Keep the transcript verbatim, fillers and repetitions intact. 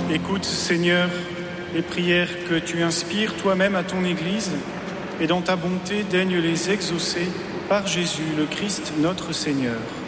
Écoute, Seigneur, les prières que tu inspires toi-même à ton Église, et dans ta bonté daigne les exaucer par Jésus, le Christ, notre Seigneur.